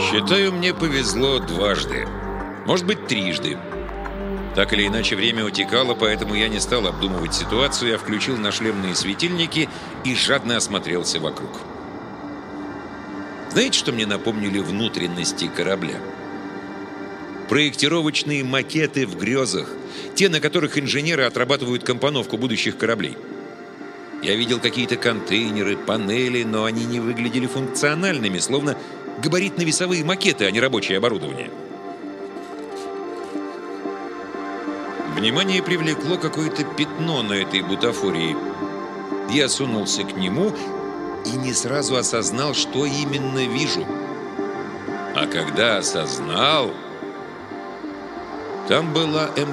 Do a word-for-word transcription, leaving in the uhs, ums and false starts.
Считаю, мне повезло дважды. Может быть, трижды. Так или иначе, время утекало, поэтому я не стал обдумывать ситуацию, я включил нашлемные светильники и жадно осмотрелся вокруг. Знаете, что мне напомнили внутренности корабля? Проектировочные макеты в грезах, те, на которых инженеры отрабатывают компоновку будущих кораблей. Я видел какие-то контейнеры, панели, но они не выглядели функциональными, словно габаритно-весовые макеты, а не рабочее оборудование. Внимание привлекло какое-то пятно на этой бутафории. Я сунулся к нему и не сразу осознал, что именно вижу. А когда осознал, там была эм